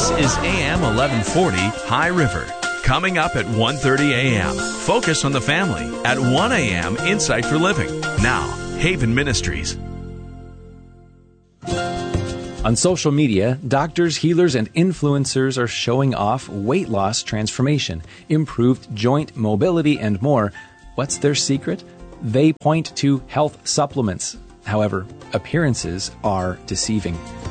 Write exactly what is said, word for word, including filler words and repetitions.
This is A M eleven forty High River. Coming up at one thirty a.m., Focus on the Family. At one a.m., Insight for Living. Now, Haven Ministries. On social media, doctors, healers, and influencers are showing off weight loss transformation, improved joint mobility, and more. What's their secret? They point to health supplements. However, appearances are deceiving.